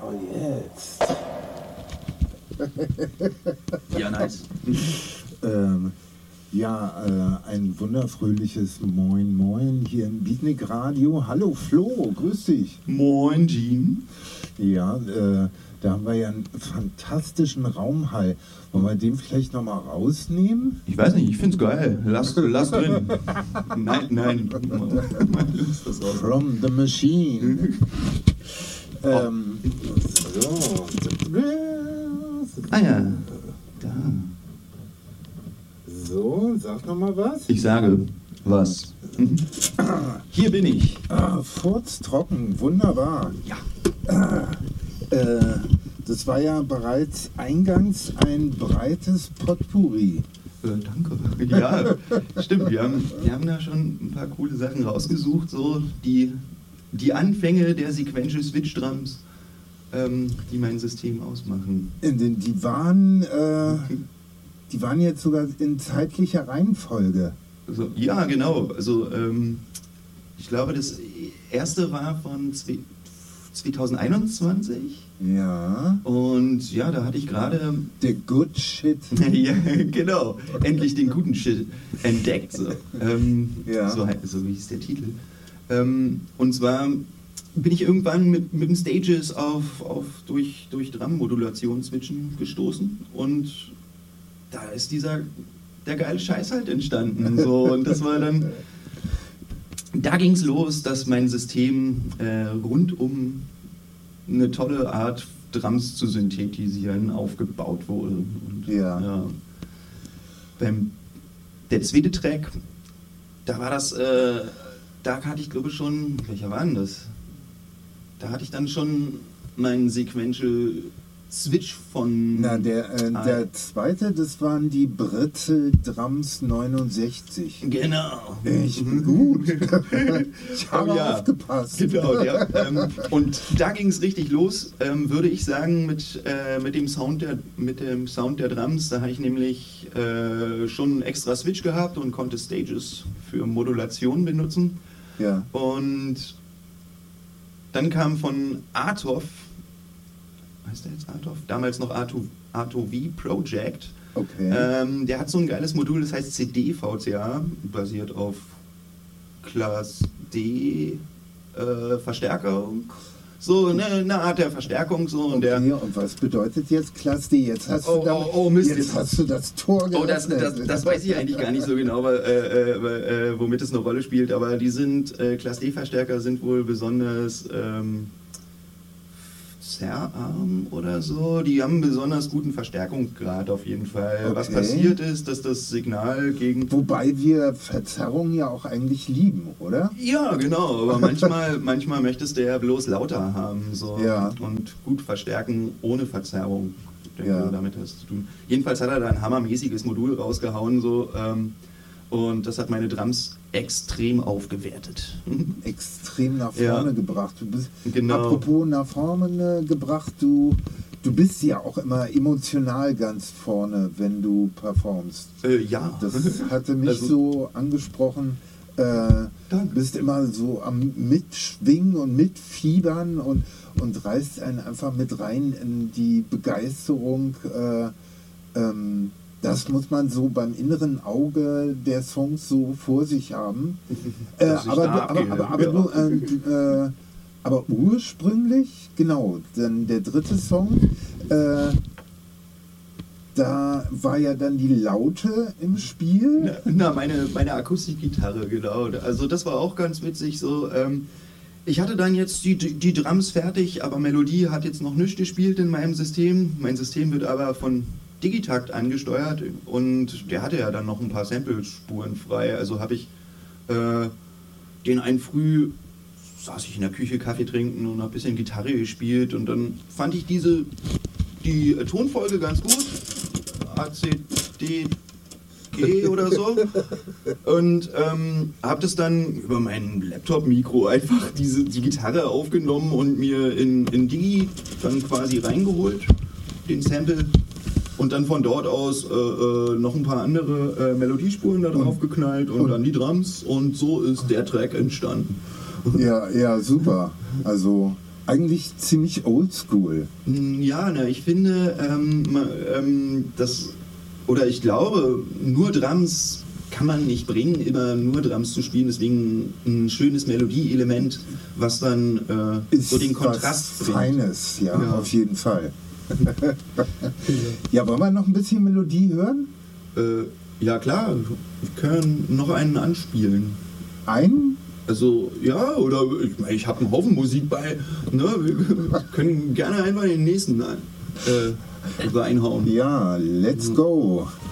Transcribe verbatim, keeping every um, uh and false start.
jetzt. Ja, nice. ähm, ja, äh, ein wunderfröhliches Moin Moin hier im Beatnik Radio. Hallo Flo, grüß dich. Moin Gene. Ja, äh, da haben wir ja einen fantastischen Raumhall. Wollen wir den vielleicht nochmal rausnehmen? Ich weiß nicht, ich find's geil. Lass, lass drin. Nein, nein. Lass das raus. From the Machine. ähm, so. Ah ja. Da. So, sag nochmal was. Ich sage was. Hier bin ich. Ah, furztrocken, wunderbar. Ja. Äh, das war ja bereits eingangs ein breites Potpourri. Äh, danke. Ja, stimmt. Wir haben, wir haben da schon ein paar coole Sachen rausgesucht. So die, die Anfänge der Sequential Switch Drums, ähm, die mein System ausmachen. In den, die waren, äh, die waren jetzt sogar in zeitlicher Reihenfolge. Also, ja, genau. Also ähm, ich glaube, das erste war von zwanzig einundzwanzig. Ja. Und ja, da hatte ich gerade... The good shit. Ja, genau. Endlich den guten Shit entdeckt. So, ähm, ja. so, so wie hieß der Titel. Ähm, und zwar bin ich irgendwann mit, mit den Stages auf, auf durch, durch Drum-Modulation switchen gestoßen. Und da ist dieser, der geile Scheiß halt entstanden. So, und das war dann... Da ging es los, dass mein System äh, rund um eine tolle Art Drums zu synthetisieren aufgebaut wurde. Und, ja. ja. Beim der zweite Track, da war das, äh, da hatte ich glaube schon, welcher war denn das? Da hatte ich dann schon meinen Sequential Switch von... Na, der, äh, der zweite, das waren die Britzel Drums neunundsechzig. Genau. Echt gut. Ich habe oh, ja. aufgepasst. Genau, ja. ähm, und da ging es richtig los, ähm, würde ich sagen, mit, äh, mit, dem Sound der, mit dem Sound der Drums. Da habe ich nämlich äh, schon einen extra Switch gehabt und konnte Stages für Modulation benutzen. Ja. Und dann kam von Artov, heißt der jetzt Artov? Damals noch Artov V Project. Okay. Ähm, der hat so ein geiles Modul, das heißt C D V C A, basiert auf Class D äh, Verstärkung. So eine, eine Art der Verstärkung. So, und, okay, der, und was bedeutet jetzt Class D? Jetzt hast oh, du, damit, oh, oh, Mist, jetzt jetzt hast du das Tor geöffnet. Oh, das, das, das weiß ich eigentlich gar nicht so genau, weil, äh, äh, womit es eine Rolle spielt. Aber die sind, äh, Class D Verstärker sind wohl besonders... Ähm, zerrarm oder so, die haben einen besonders guten Verstärkungsgrad auf jeden Fall. Okay. Was passiert ist, dass das Signal gegen... Wobei wir Verzerrung ja auch eigentlich lieben, oder? Ja, genau, aber manchmal, manchmal möchtest du ja bloß lauter haben so, ja. Und gut verstärken ohne Verzerrung. Ich denke, ja. damit hast du zu tun. Jedenfalls hat er da ein hammermäßiges Modul rausgehauen so, ähm, und das hat meine Drums extrem aufgewertet. Extrem nach vorne ja. gebracht. Du bist, genau. Apropos nach vorne gebracht, du, du bist ja auch immer emotional ganz vorne, wenn du performst. Äh, ja. Das hatte mich also, so angesprochen. Äh, du bist immer so am Mitschwingen und Mitfiebern und, und reißt einen einfach mit rein in die Begeisterung. Äh, ähm, Das muss man so beim inneren Auge der Songs so vor sich haben. äh, aber, du, aber, aber, aber, du, äh, äh, aber ursprünglich, genau, denn der dritte Song, äh, da war ja dann die Laute im Spiel. Na, na meine, meine Akustikgitarre, genau. Also das war auch ganz witzig. So, ähm, ich hatte dann jetzt die, die Drums fertig, aber Melodie hat jetzt noch nichts gespielt in meinem System. Mein System wird aber von Digitakt angesteuert und der hatte ja dann noch ein paar Samplespuren frei. Also habe ich äh, den einen früh, saß ich in der Küche Kaffee trinken und habe ein bisschen Gitarre gespielt und dann fand ich diese die Tonfolge ganz gut. A, C, D, G oder so. Und ähm, habe das dann über mein Laptop-Mikro einfach diese, die Gitarre aufgenommen und mir in, in Digi dann quasi reingeholt, den Sample. Und dann von dort aus äh, äh, noch ein paar andere äh, Melodiespuren da drauf geknallt und, und dann die Drums und so ist der Track entstanden. Ja, ja, super. Also eigentlich ziemlich oldschool. Ja, ne, ich finde, ähm, ähm, das, oder ich glaube, nur Drums kann man nicht bringen, immer nur Drums zu spielen, deswegen ein schönes Melodieelement, was dann äh, Ist so den Kontrast was bringt. Feines, ja, Ja. auf jeden Fall. Ja, wollen wir noch ein bisschen Melodie hören? Äh, ja klar, wir können noch einen anspielen. Einen? Also, ja, oder ich, mein, ich habe einen Haufen Musik bei. Ne? Wir können gerne einfach den nächsten äh, reinhauen. Ja, let's go.